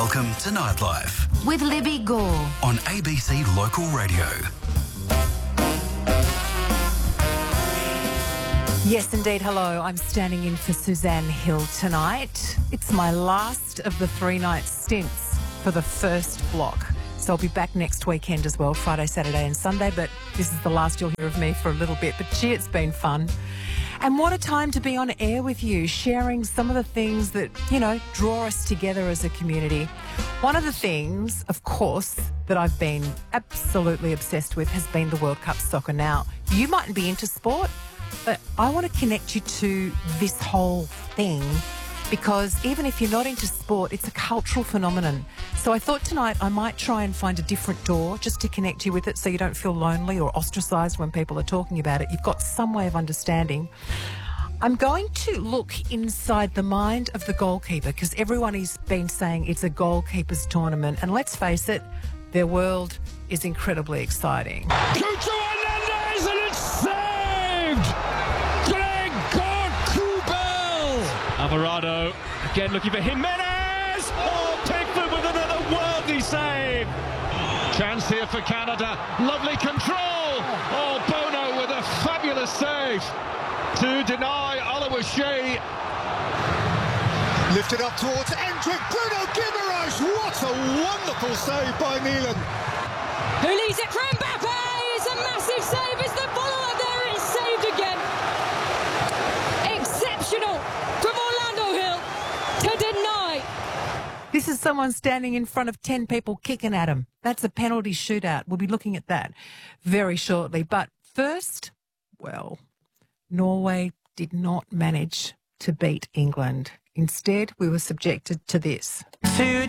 Welcome to Nightlife with Libby Gore on ABC Local Radio. Yes, indeed. Hello. I'm standing in for Suzanne Hill tonight. It's my last of the 3-night stints for the first block. So I'll be back next weekend as well, Friday, Saturday and Sunday. But this is the last you'll hear of me for a little bit. But gee, it's been fun. And what a time to be on air with you, sharing some of the things that, draw us together as a community. One of the things, of course, that I've been absolutely obsessed with has been the World Cup soccer. Now, you mightn't be into sport, but I want to connect you to this whole thing because even if you're not into sport, it's a cultural phenomenon. So I thought tonight I might try and find a different door just to connect you with it so you don't feel lonely or ostracised when people are talking about it. You've got some way of understanding. I'm going to look inside the mind of the goalkeeper because everyone has been saying it's a goalkeeper's tournament. And let's face it, their world is incredibly exciting. Cucho Hernandez, and it's saved! Gregor Kubel! Alvarado again looking for Jimenez! Oh, Pickford with another worldly save! Chance here for Canada. Lovely control! Oh, Bono with a fabulous save to deny Oliver Shea. Lifted up towards Endrick, Bruno Guimaraes, what a wonderful save by Milan. Who leaves it for Mbappe? It's a massive save as the follow-up there is saved again. Exceptional from Orlando Hill to deny. This is someone standing in front of 10 people kicking at him. That's a penalty shootout. We'll be looking at that very shortly. But first, Norway did not manage to beat England. Instead, we were subjected to this.